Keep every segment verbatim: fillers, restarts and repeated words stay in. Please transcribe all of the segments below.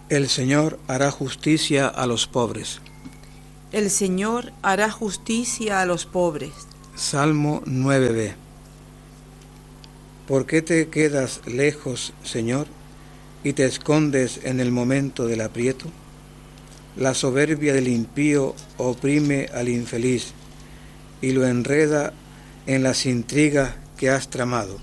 El Señor hará justicia a los pobres. El Señor hará justicia a los pobres. Salmo nueve b. ¿Por qué te quedas lejos, Señor, y te escondes en el momento del aprieto? La soberbia del impío oprime al infeliz y lo enreda en las intrigas que has tramado.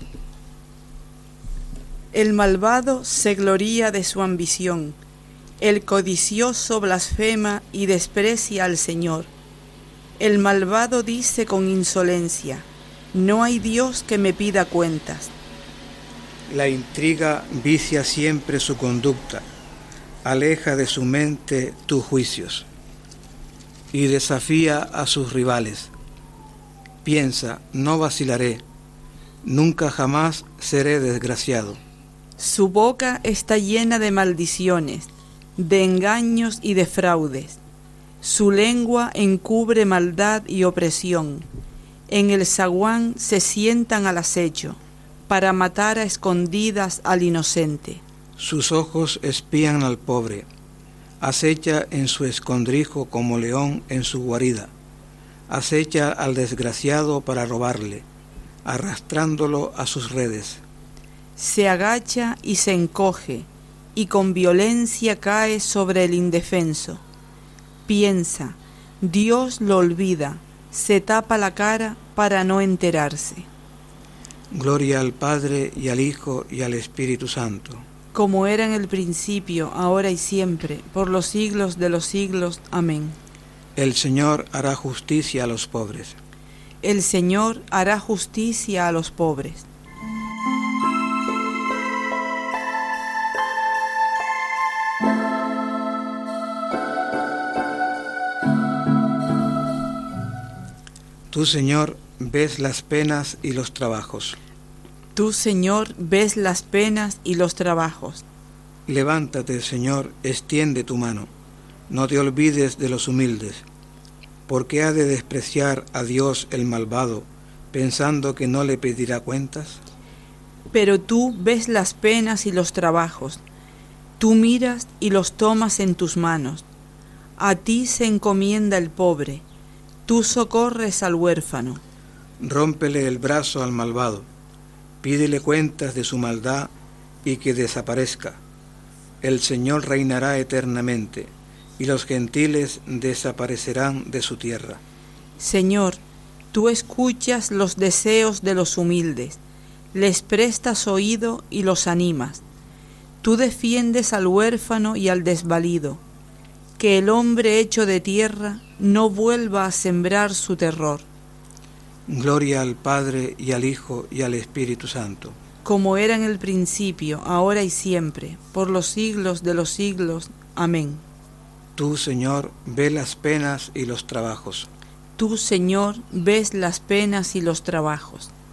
El malvado se gloría de su ambición, el codicioso blasfema y desprecia al Señor. El malvado dice con insolencia: no hay Dios que me pida cuentas. La intriga vicia siempre su conducta, aleja de su mente tus juicios y desafía a sus rivales. Piensa, no vacilaré, nunca jamás seré desgraciado. Su boca está llena de maldiciones, de engaños y de fraudes. Su lengua encubre maldad y opresión. En el zaguán se sientan al acecho, para matar a escondidas al inocente. Sus ojos espían al pobre, acecha en su escondrijo como león en su guarida. Acecha al desgraciado para robarle, arrastrándolo a sus redes. Se agacha y se encoge, y con violencia cae sobre el indefenso. Piensa, Dios lo olvida, se tapa la cara para no enterarse. Gloria al Padre y al Hijo y al Espíritu Santo. Como era en el principio, ahora y siempre, por los siglos de los siglos. Amén. El Señor hará justicia a los pobres. El Señor hará justicia a los pobres. Tú, Señor, ves las penas y los trabajos. Tú, Señor, ves las penas y los trabajos. Levántate, Señor, extiende tu mano. No te olvides de los humildes. ¿Por qué ha de despreciar a Dios el malvado, pensando que no le pedirá cuentas? Pero tú ves las penas y los trabajos. Tú miras y los tomas en tus manos. A ti se encomienda el pobre. Tú socorres al huérfano. Rómpele el brazo al malvado. Pídele cuentas de su maldad y que desaparezca. El Señor reinará eternamente, y los gentiles desaparecerán de su tierra. Señor, tú escuchas los deseos de los humildes, les prestas oído y los animas. Tú defiendes al huérfano y al desvalido, que el hombre hecho de tierra no vuelva a sembrar su terror. Gloria al Padre y al Hijo y al Espíritu Santo. Como era en el principio, ahora y siempre, por los siglos de los siglos. Amén. Tú, Señor, ves las penas y los trabajos. Tú, Señor, ves las penas y los trabajos.